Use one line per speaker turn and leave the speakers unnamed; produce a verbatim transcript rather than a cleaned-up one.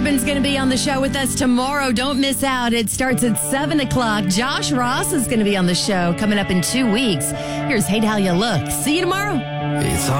Urban's going to be on the show with us tomorrow. Don't miss out. It starts at seven o'clock. Josh Ross is going to be on the show coming up in two weeks. Here's Hate How You Look. See you tomorrow.
It's